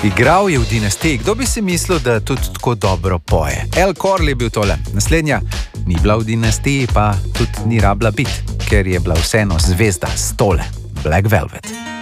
Igral je v Dinastiji, kdo bi si mislil, da tudi tako dobro poje. El Corley je bil tole. Naslednja ni bila v Dinastiji, pa tudi ni rabila biti, ker je bila vseeno zvezda stole, Black Velvet.